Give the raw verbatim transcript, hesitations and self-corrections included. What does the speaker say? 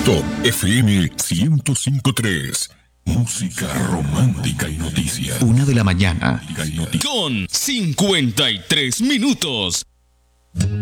Top F M ciento cinco punto tres. Música romántica y noticias. Una de la mañana. Con cincuenta y tres minutos.